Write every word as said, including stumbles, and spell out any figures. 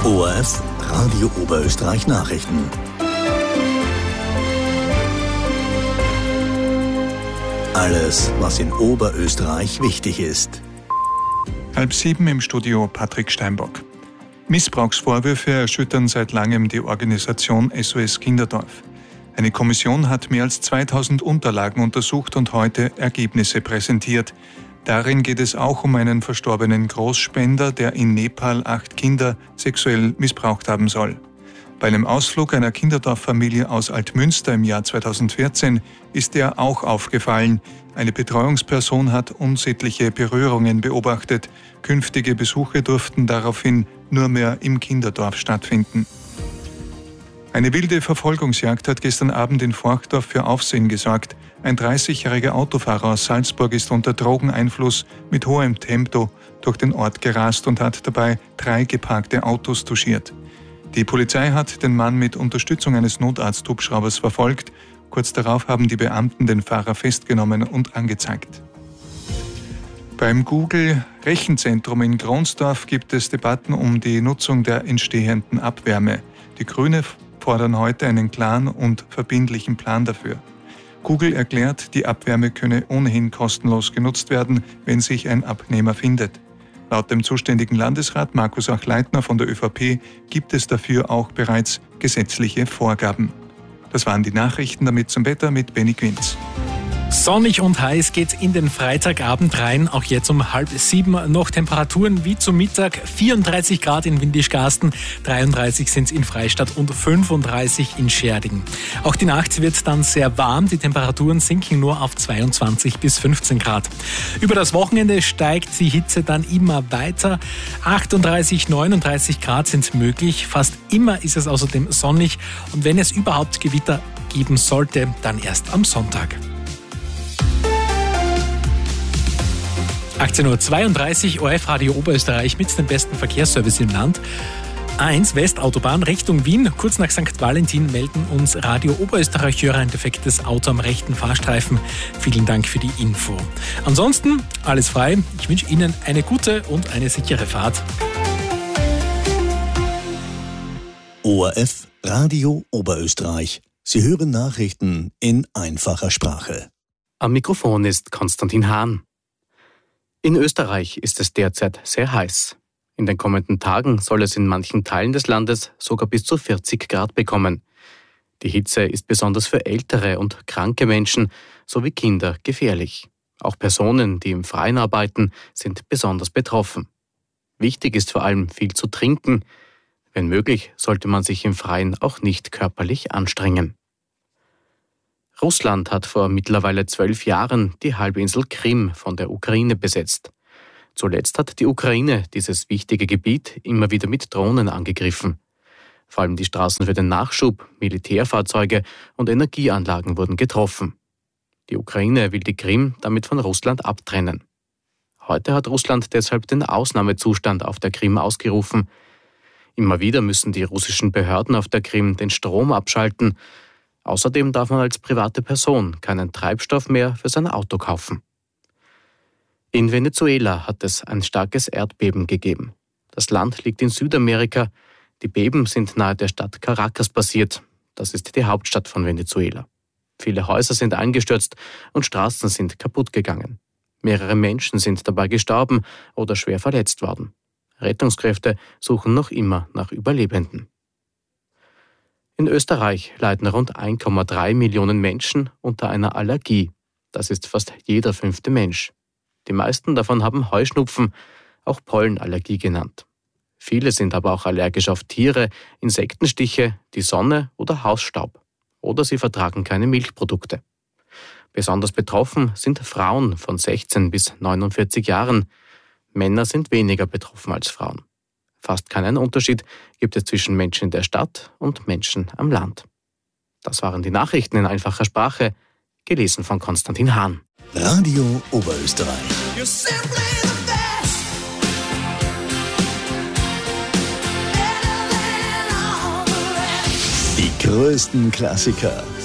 O R F Radio Oberösterreich Nachrichten. Alles, was in Oberösterreich wichtig ist. Halb sieben im Studio Patrick Steinbock. Missbrauchsvorwürfe erschüttern seit langem die Organisation S O S Kinderdorf. Eine Kommission hat mehr als zweitausend Unterlagen untersucht und heute Ergebnisse präsentiert. Darin geht es auch um einen verstorbenen Großspender, der in Nepal acht Kinder sexuell missbraucht haben soll. Bei einem Ausflug einer Kinderdorffamilie aus Altmünster im Jahr zweitausendvierzehn ist er auch aufgefallen. Eine Betreuungsperson hat unsittliche Berührungen beobachtet. Künftige Besuche durften daraufhin nur mehr im Kinderdorf stattfinden. Eine wilde Verfolgungsjagd hat gestern Abend in Forchdorf für Aufsehen gesorgt. Ein dreißigjähriger Autofahrer aus Salzburg ist unter Drogeneinfluss mit hohem Tempo durch den Ort gerast und hat dabei drei geparkte Autos touchiert. Die Polizei hat den Mann mit Unterstützung eines Notarzthubschraubers verfolgt. Kurz darauf haben die Beamten den Fahrer festgenommen und angezeigt. Beim Google-Rechenzentrum in Gronsdorf gibt es Debatten um die Nutzung der entstehenden Abwärme. Die Grünen fordern heute einen klaren und verbindlichen Plan dafür. Google erklärt, die Abwärme könne ohnehin kostenlos genutzt werden, wenn sich ein Abnehmer findet. Laut dem zuständigen Landesrat Markus Achleitner von der ÖVP gibt es dafür auch bereits gesetzliche Vorgaben. Das waren die Nachrichten, damit zum Wetter mit Benny Quinz. Sonnig und heiß geht's in den Freitagabend rein, auch jetzt um halb sieben noch Temperaturen wie zum Mittag, vierunddreißig Grad in Windischgarsten, dreiunddreißig sind es in Freistadt und fünfunddreißig in Scherding. Auch die Nacht wird dann sehr warm, die Temperaturen sinken nur auf zweiundzwanzig bis fünfzehn Grad. Über das Wochenende steigt die Hitze dann immer weiter, achtunddreißig, neununddreißig Grad sind möglich, fast immer ist es außerdem sonnig und wenn es überhaupt Gewitter geben sollte, dann erst am Sonntag. achtzehn Uhr zweiunddreißig, O R F Radio Oberösterreich mit dem besten Verkehrsservice im Land. A eins Westautobahn Richtung Wien. Kurz nach Sankt Valentin melden uns Radio Oberösterreich-Hörer ein defektes Auto am rechten Fahrstreifen. Vielen Dank für die Info. Ansonsten alles frei. Ich wünsche Ihnen eine gute und eine sichere Fahrt. O R F Radio Oberösterreich. Sie hören Nachrichten in einfacher Sprache. Am Mikrofon ist Konstantin Hahn. In Österreich ist es derzeit sehr heiß. In den kommenden Tagen soll es in manchen Teilen des Landes sogar bis zu vierzig Grad bekommen. Die Hitze ist besonders für ältere und kranke Menschen sowie Kinder gefährlich. Auch Personen, die im Freien arbeiten, sind besonders betroffen. Wichtig ist vor allem viel zu trinken. Wenn möglich, sollte man sich im Freien auch nicht körperlich anstrengen. Russland hat vor mittlerweile zwölf Jahren die Halbinsel Krim von der Ukraine besetzt. Zuletzt hat die Ukraine dieses wichtige Gebiet immer wieder mit Drohnen angegriffen. Vor allem die Straßen für den Nachschub, Militärfahrzeuge und Energieanlagen wurden getroffen. Die Ukraine will die Krim damit von Russland abtrennen. Heute hat Russland deshalb den Ausnahmezustand auf der Krim ausgerufen. Immer wieder müssen die russischen Behörden auf der Krim den Strom abschalten. Außerdem darf man als private Person keinen Treibstoff mehr für sein Auto kaufen. In Venezuela hat es ein starkes Erdbeben gegeben. Das Land liegt in Südamerika. Die Beben sind nahe der Stadt Caracas passiert. Das ist die Hauptstadt von Venezuela. Viele Häuser sind eingestürzt und Straßen sind kaputt gegangen. Mehrere Menschen sind dabei gestorben oder schwer verletzt worden. Rettungskräfte suchen noch immer nach Überlebenden. In Österreich leiden rund eins Komma drei Millionen Menschen unter einer Allergie. Das ist fast jeder fünfte Mensch. Die meisten davon haben Heuschnupfen, auch Pollenallergie genannt. Viele sind aber auch allergisch auf Tiere, Insektenstiche, die Sonne oder Hausstaub. Oder sie vertragen keine Milchprodukte. Besonders betroffen sind Frauen von sechzehn bis neunundvierzig Jahren. Männer sind weniger betroffen als Frauen. Fast keinen Unterschied gibt es zwischen Menschen in der Stadt und Menschen am Land. Das waren die Nachrichten in einfacher Sprache, gelesen von Konstantin Hahn. Radio Oberösterreich. Die größten Klassiker